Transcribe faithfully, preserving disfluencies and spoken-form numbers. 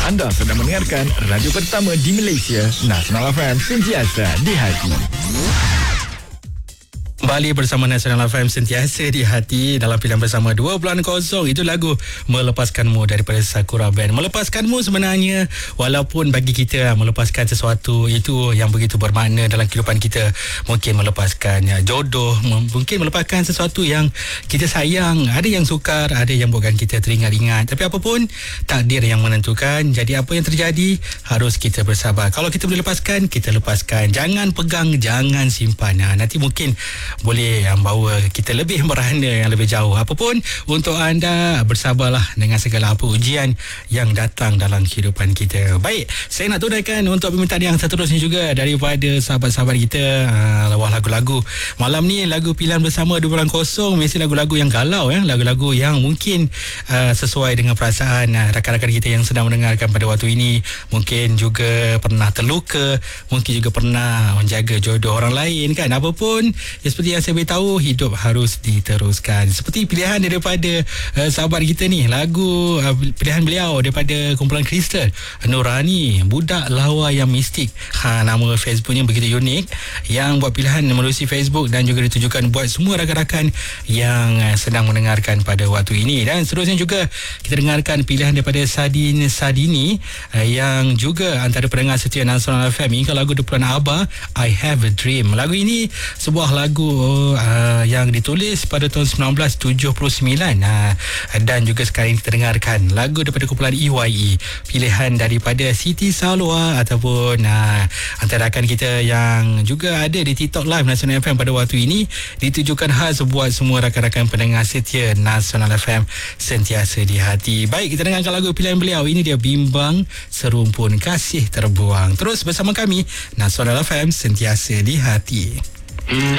Anda sedang mendengarkan radio pertama di Malaysia, Nasional F M, sentiasa di hati. Kembali bersama Nasional F M, sentiasa di hati dalam pilihan bersama dua kosong. Itu lagu Melepaskanmu daripada Sakura Band. Melepaskanmu sebenarnya, walaupun bagi kita melepaskan sesuatu itu yang begitu bermakna dalam kehidupan kita, mungkin melepaskan jodoh, mungkin melepaskan sesuatu yang kita sayang, ada yang sukar, ada yang buatkan kita teringat-ingat. Tapi apapun, takdir yang menentukan. Jadi apa yang terjadi, harus kita bersabar. Kalau kita boleh lepaskan, kita lepaskan. Jangan pegang, jangan simpan. Nah, nanti mungkin boleh membawa kita lebih merana yang lebih jauh. Apapun, untuk anda, bersabarlah dengan segala apa ujian yang datang dalam kehidupan kita. Baik, saya nak tunaikan untuk permintaan yang seterusnya juga daripada sahabat-sahabat kita. Uh, wah, lagu-lagu malam ni, lagu pilihan bersama dua kosong, mesti lagu-lagu yang galau, ya, lagu-lagu yang mungkin uh, sesuai dengan perasaan uh, rakan-rakan kita yang sedang mendengarkan pada waktu ini. Mungkin juga pernah terluka, mungkin juga pernah menjaga jodoh orang lain, kan. Apapun, ya, seperti yang saya beritahu, hidup harus diteruskan. Seperti pilihan daripada uh, sahabat kita ni, lagu uh, pilihan beliau daripada kumpulan Kristal Nurani, Budak Lawa Yang Mistik. Ha, nama Facebooknya begitu unik, yang buat pilihan melalui Facebook dan juga ditujukan buat semua rakan-rakan yang uh, sedang mendengarkan pada waktu ini. Dan seterusnya juga kita dengarkan pilihan daripada Sadin Sadini, uh, yang juga antara pendengar setia Nasional F M. Ini lagu kumpulan ABBA, I Have a Dream. Lagu ini sebuah lagu uh, yang ditulis pada tahun sembilan belas tujuh puluh sembilan, uh, dan juga sekarang kita dengarkan lagu daripada kumpulan E Y E, pilihan daripada Siti Salwa ataupun uh, antara rakan kita yang juga ada di TikTok Live Nasional F M pada waktu ini, ditujukan khas buat semua rakan-rakan pendengar setia Nasional F M, sentiasa di hati. Baik, kita dengarkan lagu pilihan beliau. Ini dia, Bimbang Serumpun Kasih Terbuang. Terus bersama kami, Nasional F M, sentiasa di hati.